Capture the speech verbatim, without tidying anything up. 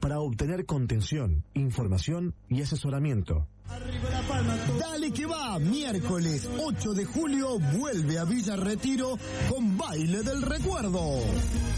para obtener contención, información y asesoramiento. Dale que va, miércoles ocho de julio vuelve a Villa Retiro con Baile del Recuerdo.